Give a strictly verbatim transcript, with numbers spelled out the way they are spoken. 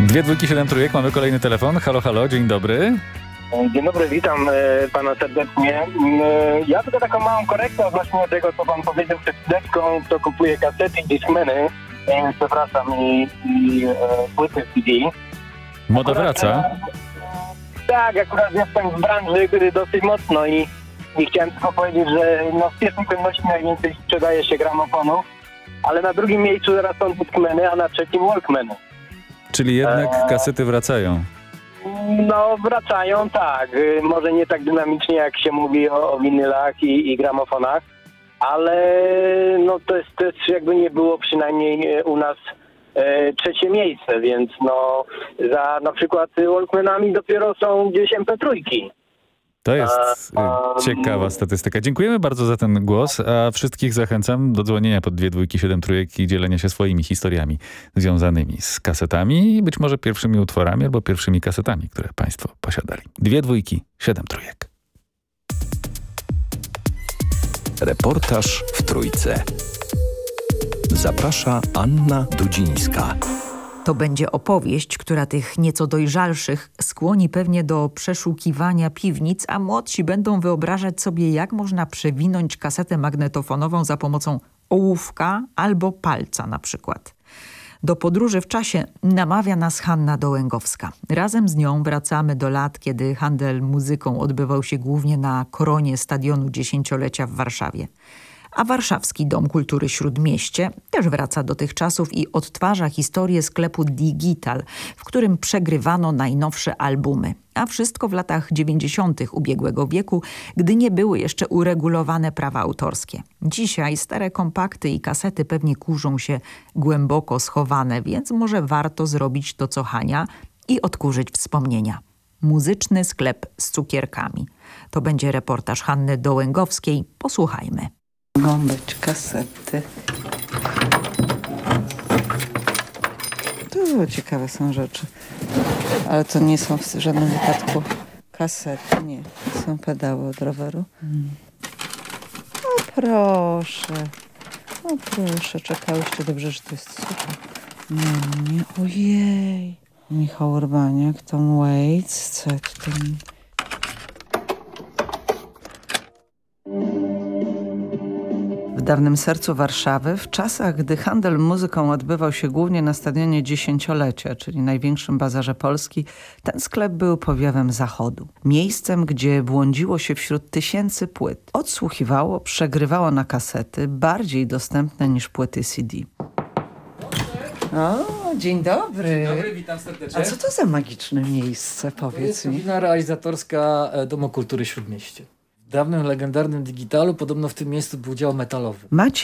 Dwie dwójki, siedem trójek, mamy kolejny telefon. Halo, halo, dzień dobry. Dzień dobry, witam e, pana serdecznie. E, ja tylko taką małą korektę odnośnie tego, co pan powiedział przed chwileczką, to kupuję kasety i Discmany, e, przepraszam, i, i e, płyty C D. Moda Akurat, wraca. e, tak, akurat jestem w branży gry dosyć mocno i, i chciałem tylko powiedzieć, że no, w pierwszym kolejności najwięcej sprzedaje się gramofonów, ale na drugim miejscu zaraz są Discmany, a na trzecim Walkmany. Czyli jednak kasety wracają. No wracają, tak. Może nie tak dynamicznie, jak się mówi o, o winylach i, i gramofonach, ale no to jest, to jest jakby nie było przynajmniej u nas e, trzecie miejsce, więc no za na przykład Walkmanami dopiero są gdzieś em pe trzy. To jest A, ciekawa statystyka. Dziękujemy bardzo za ten głos, a wszystkich zachęcam do dzwonienia pod dwie dwójki, siedem trójek i dzielenia się swoimi historiami związanymi z kasetami i być może pierwszymi utworami albo pierwszymi kasetami, które państwo posiadali. Dwie dwójki, siedem trójek. Reportaż w Trójce. Zaprasza Anna Dudzińska. To będzie opowieść, która tych nieco dojrzalszych skłoni pewnie do przeszukiwania piwnic, a młodsi będą wyobrażać sobie, jak można przewinąć kasetę magnetofonową za pomocą ołówka albo palca na przykład. Do podróży w czasie namawia nas Hanna Dołęgowska. Razem z nią wracamy do lat, kiedy handel muzyką odbywał się głównie na koronie Stadionu Dziesięciolecia w Warszawie. A Warszawski Dom Kultury Śródmieście też wraca do tych czasów i odtwarza historię sklepu Digital, w którym przegrywano najnowsze albumy. A wszystko w latach dziewięćdziesiątych ubiegłego wieku, gdy nie były jeszcze uregulowane prawa autorskie. Dzisiaj stare kompakty i kasety pewnie kurzą się głęboko schowane, więc może warto zrobić to, co Hania, i odkurzyć wspomnienia. Muzyczny sklep z cukierkami. To będzie reportaż Hanny Dołęgowskiej. Posłuchajmy. Mogą być kasety. Tu ciekawe są rzeczy. Ale to nie są w żadnym wypadku kasety, nie. To są pedały od roweru. Hmm. O proszę. O proszę, czekałyście, dobrze, że to jest super. Nie, nie, ojej. Michał Urbaniak, Tom Waits, co ja tutaj... W dawnym sercu Warszawy, w czasach, gdy handel muzyką odbywał się głównie na Stadionie Dziesięciolecia, czyli największym bazarze Polski, ten sklep był powiewem zachodu. Miejscem, gdzie błądziło się wśród tysięcy płyt. Odsłuchiwało, przegrywało na kasety, bardziej dostępne niż płyty C D. O, dzień dobry. Dobry, witam serdecznie. A co to za magiczne miejsce, To jest powiedz mi? kabina realizatorska e, Domu Kultury Śródmieście. W dawnym, legendarnym Digitalu podobno w tym miejscu był dział metalowy. Maciej